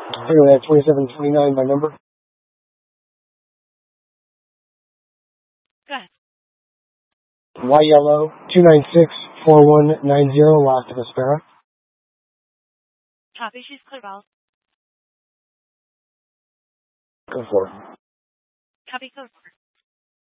Anyway, 2729, my number. Go ahead. Y yellow 2964190, last of Aspera. Top issues, clear balls. Go for it. Copy code.